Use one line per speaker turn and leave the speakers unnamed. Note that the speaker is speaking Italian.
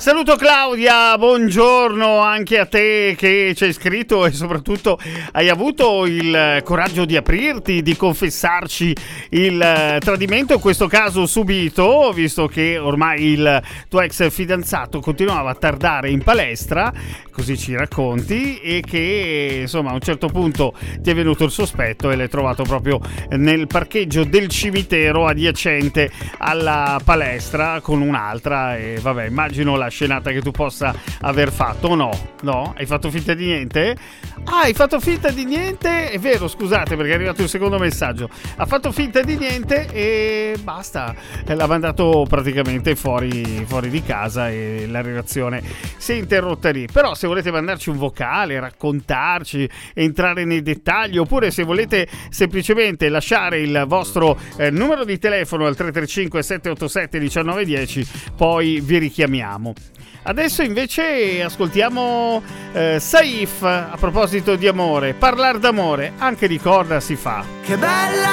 Saluto Claudia, buongiorno anche a te che ci hai scritto e soprattutto hai avuto il coraggio di aprirti, di confessarci il tradimento, in questo caso subito, visto che ormai il tuo ex fidanzato continuava a tardare in palestra, così ci racconti, e che insomma a un certo punto ti è venuto il sospetto e l'hai trovato proprio nel parcheggio del cimitero adiacente alla palestra con un'altra. E vabbè, immagino la scenata che tu possa aver fatto, o no? No? Hai fatto finta di niente? Ah, hai fatto finta di niente? È vero, scusate, perché è arrivato il secondo messaggio. Ha fatto finta di niente e basta. L'ha mandato praticamente fuori di casa e la relazione si è interrotta lì. Però se volete mandarci un vocale, raccontarci, entrare nei dettagli, oppure se volete semplicemente lasciare il vostro numero di telefono al 335 787 1910, poi vi richiamiamo. Adesso invece ascoltiamo Saif. A proposito di amore, parlare d'amore anche di corda si fa.
Che bella